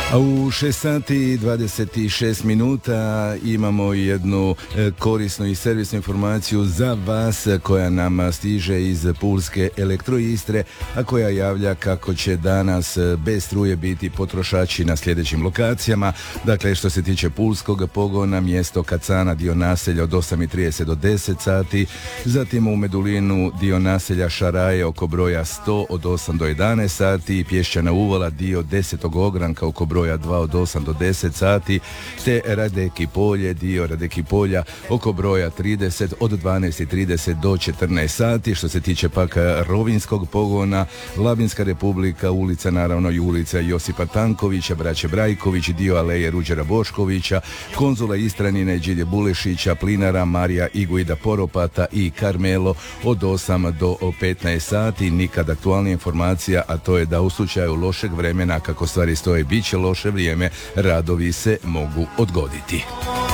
A u 6 sati i 26 minuta imamo jednu korisnu i servisnu informaciju za vas koja nam stiže iz Pulske Elektroistre, a koja javlja kako će danas bez struje biti potrošači na sljedećim lokacijama. Dakle, što se tiče pulskog pogona, mjesto Kacana, dio naselja od 8:30 do 10 sati, zatim u Medulinu dio naselja Šaraje oko broja 100 od 8 do 11 sati, Pješčana Uvala dio 10. ogranka oko broja 2 od 8 do 10 sati, te Radeki Polje, dio Radeki Polja oko broja 30 od 12:30 do 14 sati. Što se tiče pak rovinskog pogona, Labinska Republika, ulica naravno i ulica Josipa Tankovića, braće Brajković, dio aleje Ruđera Boškovića, Konzula Istranine, Đilje Bulešića, Plinara, Marija Iguida Poropata i Karmelo od 8 do 15 sati. Nikad aktualnija informacija, a to je da u slučaju lošeg vremena, kako stvari stoje, bit će loše vrijeme, radovi se mogu odgoditi.